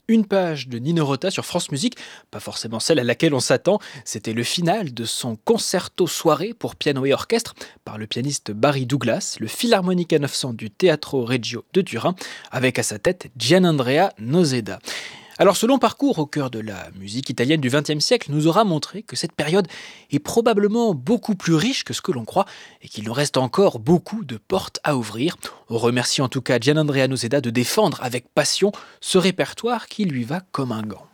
Une page de Nino Rota sur France Musique, pas forcément celle à laquelle on s'attend, c'était le final de son concerto soirée pour piano et orchestre par le pianiste Barry Douglas, le Philharmonica 900 du Teatro Regio de Turin, avec à sa tête Gianandrea Noseda. Alors ce long parcours au cœur de la musique italienne du XXe siècle nous aura montré que cette période est probablement beaucoup plus riche que ce que l'on croit et qu'il nous reste encore beaucoup de portes à ouvrir. On remercie en tout cas Gianandrea Noseda de défendre avec passion ce répertoire qui lui va comme un gant.